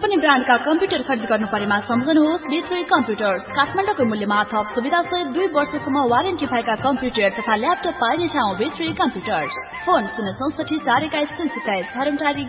पनि ब्रान्डका कम्प्युटर खरिद गर्नु परेमा सम्झनुहोस् B3 कम्प्युटर्स। काठमाडौँको मूल्यमा थप सुविधा सहित 2 वर्षसम्म वारेन्टी भएका कम्प्युटर तथा ल्यापटप पाइने ठाउँ B3 कम्प्युटर्स। फोन 064 421 327 धरमटारी